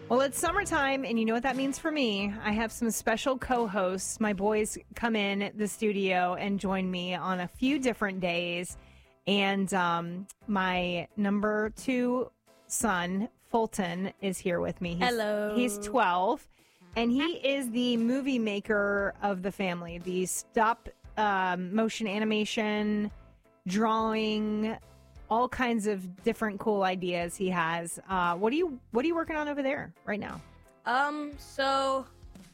Well, it's summertime, and you know what that means for me. I have some special co-hosts. My boys come in the studio and join me on a few different days. And my number 2 son, Fulton, is here with me. Hello. He's 12, and he is the movie maker of the family. The stop motion animation, drawing, all kinds of different cool ideas he has. What are you working on over there right now? So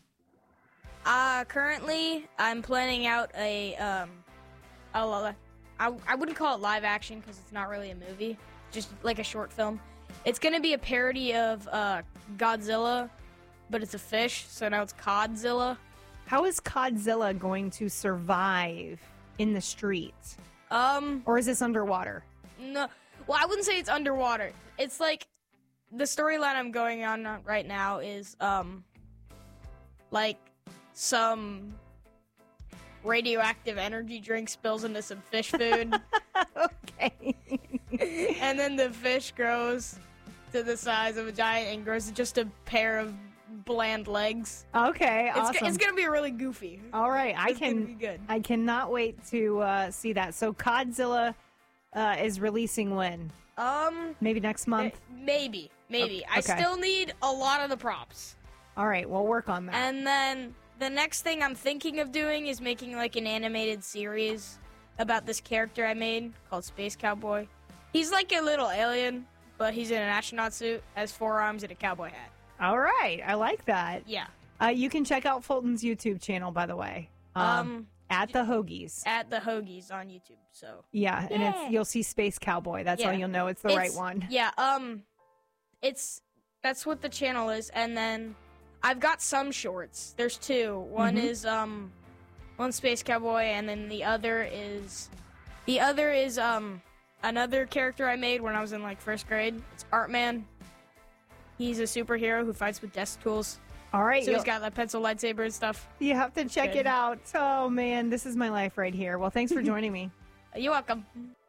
currently I'm planning out I wouldn't call it live action because it's not really a movie, just like a short film. It's gonna be a parody of Godzilla, but it's a fish, so now it's Codzilla. How is Codzilla going to survive in the streets? Or is this underwater? No, well, I wouldn't say it's underwater. It's like the storyline I'm going on right now is like some radioactive energy drink spills into some fish food. Okay. And then the fish grows to the size of a giant and grows to just a pair of bland legs. Okay, awesome. It's gonna be really goofy. All right, It's gonna be good. I cannot wait to see that. So Codzilla is releasing when? Maybe next month? Maybe. Okay. I still need a lot of the props. All right, we'll work on that. And then the next thing I'm thinking of doing is making like an animated series about this character I made called Space Cowboy. He's like a little alien, but he's in an astronaut suit, has 4 arms, and a cowboy hat. All right, I like that. Yeah. You can check out Fulton's YouTube channel, by the way. At the Hoagies. At the Hoagies on YouTube. So Yeah, and you'll see Space Cowboy. That's how you'll know it's the right one. Yeah, that's what the channel is, and then I've got some shorts. There's 2. One is one Space Cowboy, and then the other is another character I made when I was in like 1st grade. It's Artman. He's a superhero who fights with desk tools. All right. So he's got a pencil lightsaber and stuff. You have to check Good. it out. Oh, man, this is my life right here. Well, thanks for joining me. You're welcome.